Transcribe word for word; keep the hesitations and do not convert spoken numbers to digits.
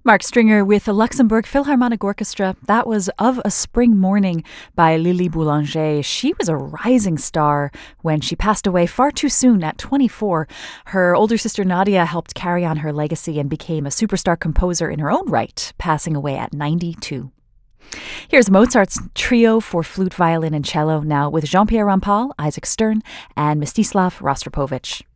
Mark Stringer with the Luxembourg Philharmonic Orchestra. That was Of a Spring Morning by Lily Boulanger. She was a rising star when she passed away far too soon at twenty-four. Her older sister Nadia helped carry on her legacy and became a superstar composer in her own right, passing away at ninety-two. Here's Mozart's Trio for Flute, Violin and Cello, now with Jean-Pierre Rampal, Isaac Stern, and Mstislav Rostropovich.